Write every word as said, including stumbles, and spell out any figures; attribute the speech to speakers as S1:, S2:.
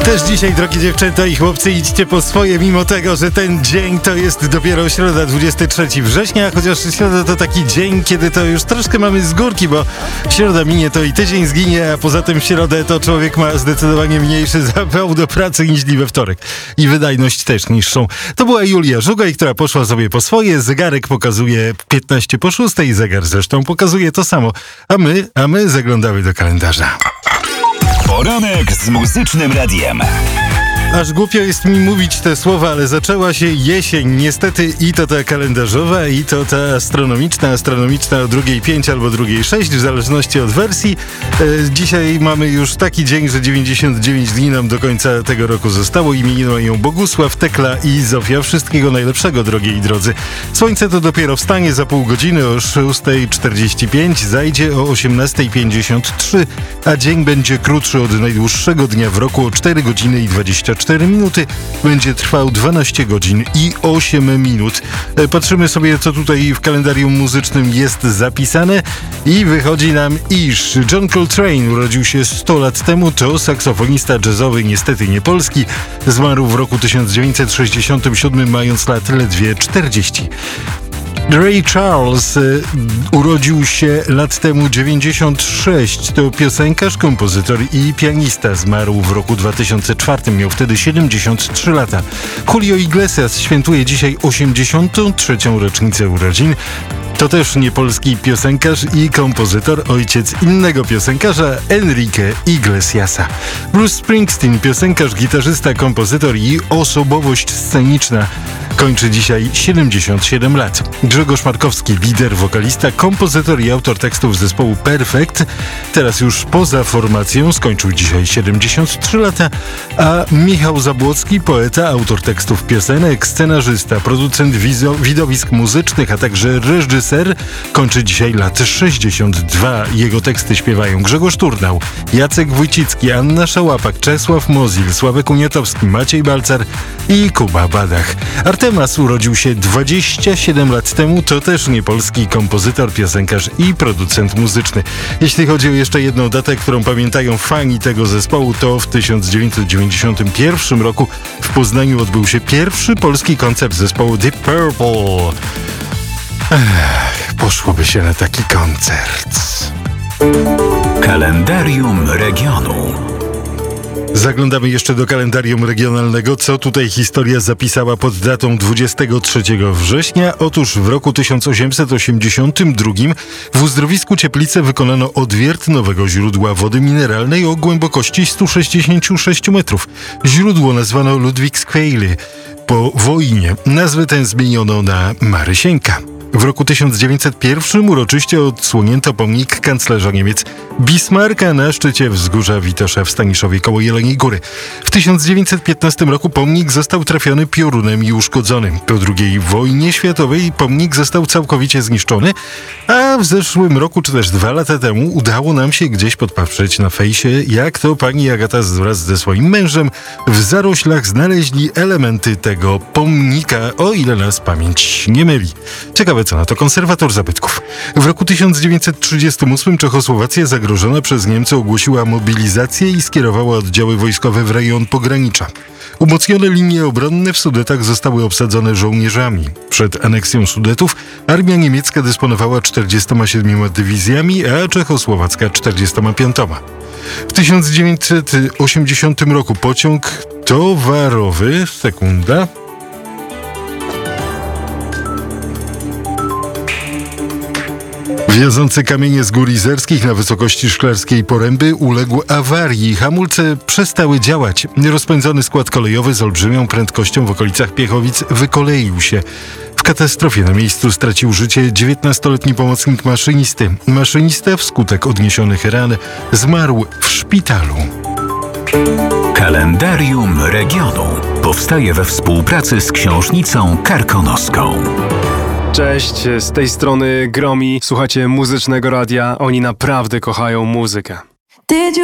S1: Też dzisiaj, drogie dziewczęta i chłopcy, idźcie po swoje, mimo tego, że ten dzień to jest dopiero środa, dwudziestego trzeciego września, chociaż środa to taki dzień, kiedy to już troszkę mamy z górki, bo środa minie, to i tydzień zginie, a poza tym w środę to człowiek ma zdecydowanie mniejszy zapał do pracy niż we wtorek. I wydajność też niższą. To była Julia Żugaj, która poszła sobie po swoje. Zegarek pokazuje piętnaście po szóstej, zegar zresztą pokazuje to samo. A my, a my zaglądamy do kalendarza.
S2: Poranek z Muzycznym Radiem.
S1: Aż głupio jest mi mówić te słowa, ale zaczęła się jesień. Niestety i to ta kalendarzowa, i to ta astronomiczna. Astronomiczna o drugiej pięć albo drugiej sześć, w zależności od wersji. E, dzisiaj mamy już taki dzień, że dziewięćdziesiąt dziewięć dni nam do końca tego roku zostało. Imieniny mają Bogusław, Tekla i Zofia. Wszystkiego najlepszego, drogie i drodzy. Słońce to dopiero wstanie za pół godziny o szósta czterdzieści pięć, zajdzie o osiemnasta pięćdziesiąt trzy, a dzień będzie krótszy od najdłuższego dnia w roku o cztery godziny i dwadzieścia cztery minuty. Będzie trwał dwanaście godzin i osiem minut. Patrzymy sobie, co tutaj w kalendarium muzycznym jest zapisane i wychodzi nam, iż John Coltrane urodził się sto lat temu. To saksofonista jazzowy, niestety nie polski. Zmarł w roku tysiąc dziewięćset sześćdziesiątym siódmym, mając lat ledwie czterdzieści. Ray Charles y, urodził się lat temu dziewięćdziesiąt sześć. To piosenkarz, kompozytor i pianista. Zmarł w roku dwa tysiące czwartym. Miał wtedy siedemdziesiąt trzy lata. Julio Iglesias świętuje dzisiaj osiemdziesiątą trzecią rocznicę urodzin. To też niepolski piosenkarz i kompozytor, ojciec innego piosenkarza, Enrique Iglesiasa. Bruce Springsteen, piosenkarz, gitarzysta, kompozytor i osobowość sceniczna, kończy dzisiaj siedemdziesiąt siedem lat. Grzegorz Markowski, lider, wokalista, kompozytor i autor tekstów zespołu Perfect, teraz już poza formacją, skończył dzisiaj siedemdziesiąt trzy lata, a Michał Zabłocki, poeta, autor tekstów piosenek, scenarzysta, producent wizo- widowisk muzycznych, a także reżyser, kończy dzisiaj lat sześćdziesiąt dwa. Jego teksty śpiewają Grzegorz Turnał, Jacek Wójcicki, Anna Szałapek, Czesław Mozil, Sławek Uniatowski, Maciej Balcar i Kuba Badach. Artemas urodził się dwadzieścia siedem lat temu. To też niepolski kompozytor, piosenkarz i producent muzyczny. Jeśli chodzi o jeszcze jedną datę, którą pamiętają fani tego zespołu, to w tysiąc dziewięćset dziewięćdziesiątym pierwszym roku w Poznaniu odbył się pierwszy polski koncert zespołu Deep Purple. Ech, poszłoby się na taki koncert.
S2: Kalendarium regionu.
S1: Zaglądamy jeszcze do kalendarium regionalnego. Co tutaj historia zapisała pod datą dwudziestego trzeciego września? Otóż w roku tysiąc osiemset osiemdziesiątym drugim w Uzdrowisku Cieplice wykonano odwiert nowego źródła wody mineralnej o głębokości sto sześćdziesiąt sześć metrów. Źródło nazwano Ludwigsquelle. Po wojnie nazwę tę zmieniono na Marysieńka. W roku tysiąc dziewięćset pierwszym uroczyście odsłonięto pomnik kanclerza Niemiec Bismarcka na szczycie wzgórza Witosza w Staniszowie koło Jeleniej Góry. W tysiąc dziewięćset piętnastym roku pomnik został trafiony piorunem i uszkodzony. Po drugiej wojnie światowej pomnik został całkowicie zniszczony, a w zeszłym roku, czy też dwa lata temu, udało nam się gdzieś podpatrzeć na fejsie, jak to pani Agata wraz ze swoim mężem w zaroślach znaleźli elementy tego pomnika, o ile nas pamięć nie myli. Ciekawe, co na to konserwator zabytków. W roku tysiąc dziewięćset trzydziestym ósmym Czechosłowacja zagrożona przez Niemcy ogłosiła mobilizację i skierowała oddziały wojskowe w rejon pogranicza. Umocnione linie obronne w Sudetach zostały obsadzone żołnierzami. Przed aneksją Sudetów armia niemiecka dysponowała czterdziestoma siedmioma dywizjami, a czechosłowacka czterdziestoma pięcioma. W tysiąc dziewięćset osiemdziesiątym roku pociąg towarowy, sekunda, wiozący kamienie z gór izerskich na wysokości Szklarskiej Poręby uległ awarii. Hamulce przestały działać. Rozpędzony skład kolejowy z olbrzymią prędkością w okolicach Piechowic wykoleił się. W katastrofie na miejscu stracił życie dziewiętnastoletni pomocnik maszynisty. Maszynista wskutek odniesionych ran zmarł w szpitalu.
S2: Kalendarium regionu powstaje we współpracy z Książnicą Karkonoską.
S3: Cześć, z tej strony Gromi. Słuchacie Muzycznego Radia. Oni naprawdę kochają muzykę.